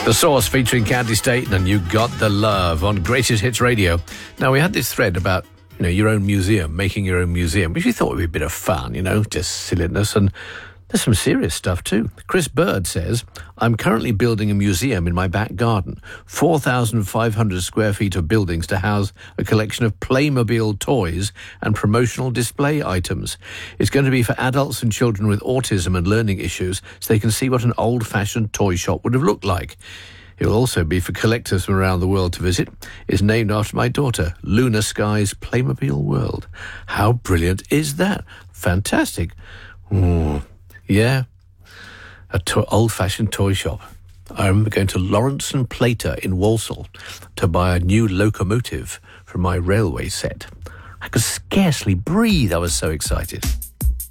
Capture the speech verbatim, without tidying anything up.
The Source featuring Candy State and You Got the Love on Greatest Hits Radio. Now, we had this thread about, you know, your own museum, making your own museum, which we thought would be a bit of fun, you know, just silliness, and there's some serious stuff too. Chris Bird says, I'm currently building a museum in my back garden, four thousand five hundred square feet of buildings to house a collection of Playmobil toys and promotional display items. It's going to be for adults and children with autism and learning issues so they can see what an old-fashioned toy shop would have looked like. It will also be for collectors from around the world to visit. It's named after my daughter, Luna Sky's Playmobil World. How brilliant is that? Fantastic. Ooh. Yeah, a to- old-fashioned toy shop. I remember going to Lawrence and Plater in Walsall to buy a new locomotive for my railway set. I could scarcely breathe, I was so excited.